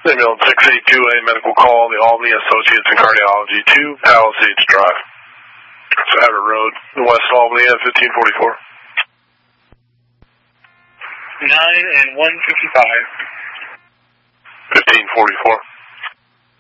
Ambulance 682A, medical call, the Albany Associates in Cardiology, 2 Palisades Drive. Satter Road, West Albany at 1544. 9 and 155. 1544.